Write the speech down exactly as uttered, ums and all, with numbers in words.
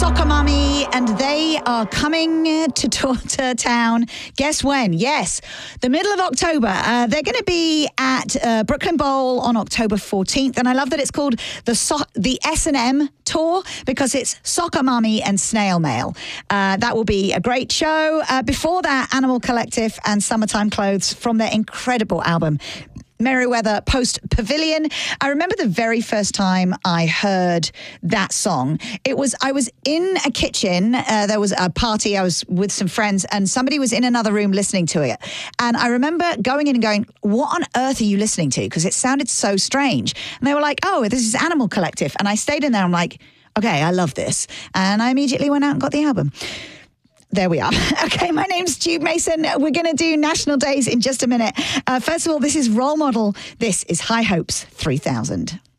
Soccer Mummy, and they are coming to, to, to town. Guess when? Yes, the middle of October. Uh, they're going to be at uh, Brooklyn Bowl on October fourteenth, and I love that it's called the so- the S and M Tour because it's Soccer Mummy and Snail Mail. Uh, that will be a great show. Uh, before that, Animal Collective and Summertime Clothes from their incredible album Merriweather Post Pavilion. I remember the very first time I heard that song. It was, I was in a kitchen. Uh, there was a party. I was with some friends and somebody was in another room listening to it. And I remember going in and going, what on earth are you listening to? Because it sounded so strange. And they were like, oh, this is Animal Collective. And I stayed in there. I'm like, okay, I love this. And I immediately went out and got the album. There we are. Okay, my name's Jude Mason. We're going to do National Days in just a minute. Uh, first of all, this is Role Model. This is High Hopes three thousand.